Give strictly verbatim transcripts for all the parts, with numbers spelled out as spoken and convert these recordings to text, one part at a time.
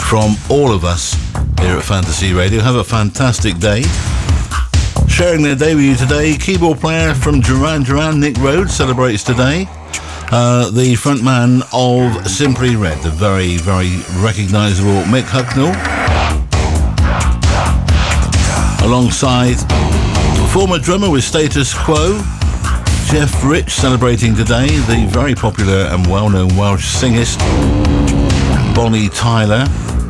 from all of us here at Fantasy Radio. Have a fantastic day. Sharing their day with you today, keyboard player from Duran Duran, Nick Rhodes, celebrates today. Uh, the frontman of Simply Red, the very, very recognisable Mick Hucknall. Alongside former drummer with Status Quo, Jeff Rich, celebrating today. The very popular and well-known Welsh singist, Bonnie Tyler.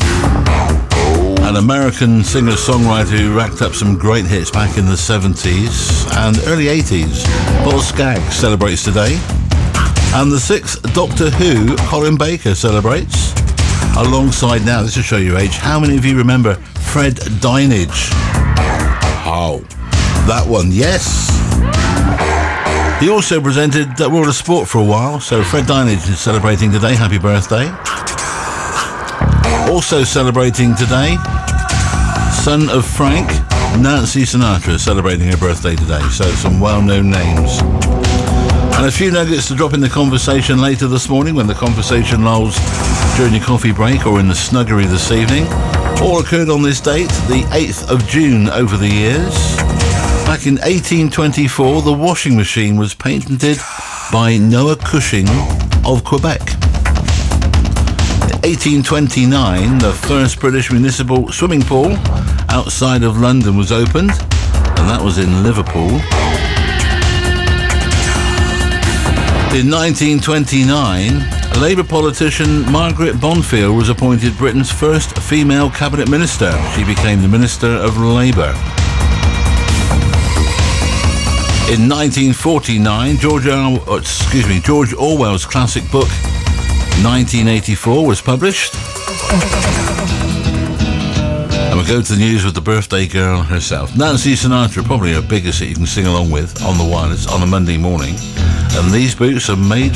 An American singer-songwriter who racked up some great hits back in the seventies and early eighties. Paul Skaggs celebrates today. And the sixth Doctor Who, Colin Baker, celebrates. Alongside now, this will show your age, how many of you remember Fred Dinenage? Oh, that one, yes. He also presented uh, World of Sport for a while, so Fred Dinenage is celebrating today. Happy birthday. Also celebrating today, son of Frank, Nancy Sinatra, celebrating her birthday today. So some well-known names. And a few nuggets to drop in the conversation later this morning when the conversation lulls during your coffee break or in the snuggery this evening. All occurred on this date, the eighth of June over the years. Back in eighteen twenty-four, the washing machine was patented by Noah Cushing of Quebec. eighteen twenty-nine, the first British municipal swimming pool outside of London was opened, and that was in Liverpool. In nineteen twenty-nine, Labour politician Margaret Bonfield was appointed Britain's first female cabinet minister. She became the Minister of Labour. In nineteen forty-nine, George, Or- oh, excuse me, George Orwell's classic book nineteen eighty-four was published. And we'll go to the news with the birthday girl herself. Nancy Sinatra, probably her biggest hit you can sing along with on the wireless on a Monday morning. And these boots are made